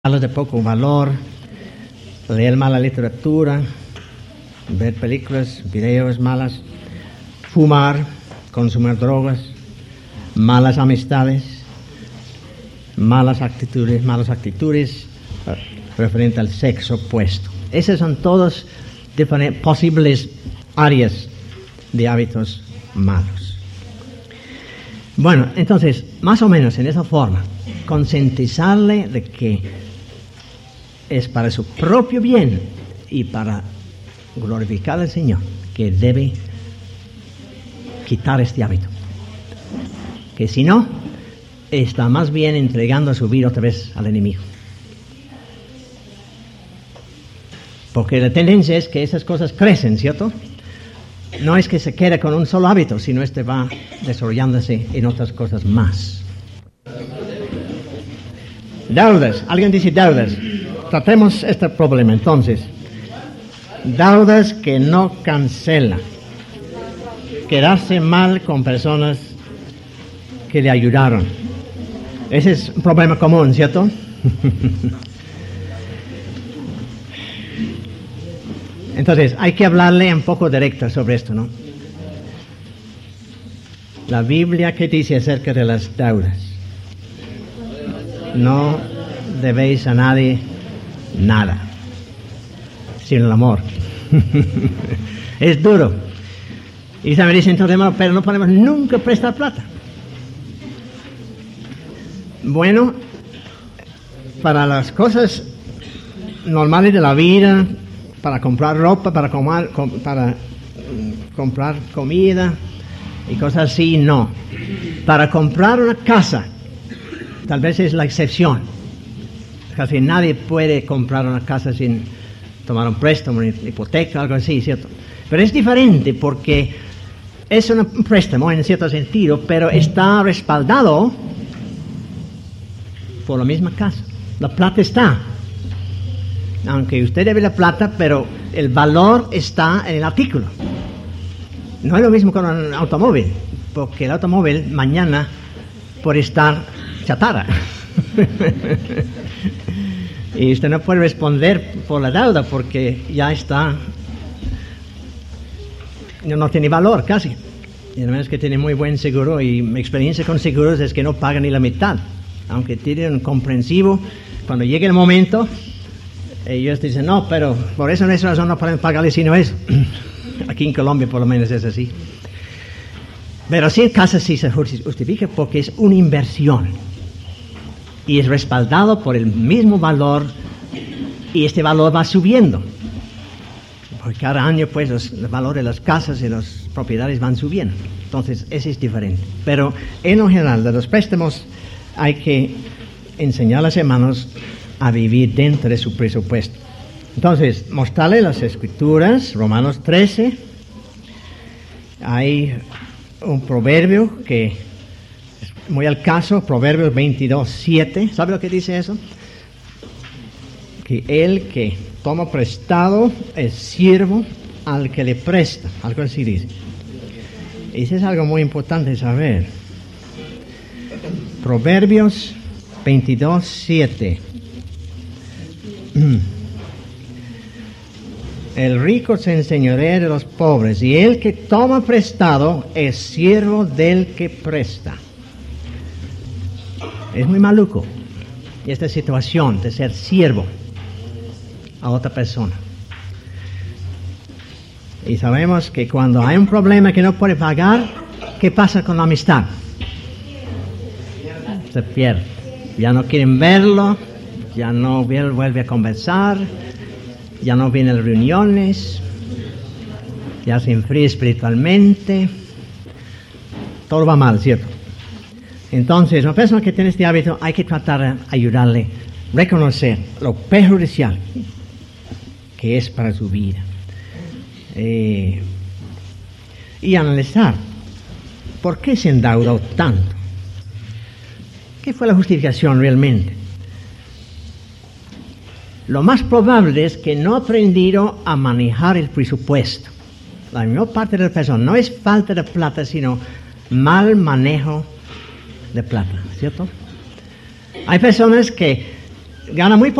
de poco valor, leer mala literatura, ver películas, videos malas, fumar, consumir drogas, malas amistades, malas actitudes referente al sexo opuesto. Esas son todas posibles áreas de hábitos malos. Bueno, entonces, más o menos en esa forma, concientizarle de que es para su propio bien y para glorificar al Señor que debe quitar este hábito. Que si no, está más bien entregando su vida otra vez al enemigo. Porque la tendencia es que esas cosas crecen, ¿cierto? No es que se quede con un solo hábito, sino este va desarrollándose en otras cosas más. Deudas. ¿Alguien dice deudas? Tratemos este problema entonces. Deudas que no cancelan. Quedarse mal con personas que le ayudaron. Ese es un problema común, ¿cierto? Entonces, hay que hablarle un poco directo sobre esto, ¿no? La Biblia, ¿qué dice acerca de las deudas? No debéis a nadie nada, sino el amor. Es duro. Y se me dice entonces, hermano, pero no podemos nunca prestar plata. Bueno, para las cosas normales de la vida, para comprar ropa, para comprar comida y cosas así, no. Para comprar una casa, tal vez es la excepción. Casi nadie puede comprar una casa sin tomar un préstamo, una hipoteca, algo así, ¿cierto? Pero es diferente porque es un préstamo en cierto sentido, pero está respaldado por la misma casa. La plata está. Aunque usted debe la plata, pero el valor está en el artículo. No es lo mismo con un automóvil, porque el automóvil mañana puede estar chatarra. Y usted no puede responder por la deuda porque ya está, no tiene valor casi. Y además que tiene muy buen seguro, y mi experiencia con seguros es que no pagan ni la mitad, aunque tienen un comprensivo. Cuando llegue el momento, ellos dicen, no, pero por esa razón no pueden pagarle sino eso. Aquí en Colombia por lo menos es así. Pero sí, en casa sí se justifica porque es una inversión. Y es respaldado por el mismo valor, y este valor va subiendo. Porque cada año pues el valor de las casas y las propiedades van subiendo. Entonces ese es diferente. Pero en lo general de los préstamos hay que enseñar a los hermanos a vivir dentro de su presupuesto. Entonces, mostrarle las escrituras, Romanos 13. Hay un proverbio que muy al caso, Proverbios 22:7. ¿Sabe lo que dice eso? Que el que toma prestado es siervo al que le presta. Algo así dice. Y eso es algo muy importante saber. Proverbios 22:7. El rico se enseñorea de los pobres, y el que toma prestado es siervo del que presta. Es muy maluco esta situación de ser siervo a otra persona. Y sabemos que cuando hay un problema que no puede pagar, ¿qué pasa con la amistad? Se pierde. Ya no quieren verlo, ya no vuelve a conversar, ya no viene a las reuniones, ya se enfría espiritualmente. Todo va mal, ¿cierto? Entonces, una persona que tiene este hábito, hay que tratar de ayudarle a reconocer lo perjudicial que es para su vida. Y analizar por qué se endeudó tanto. ¿Qué fue la justificación realmente? Lo más probable es que no ha aprendido a manejar el presupuesto. La mayor parte de las personas no es falta de plata, sino mal manejo de plata, ¿cierto? Hay personas que gana muy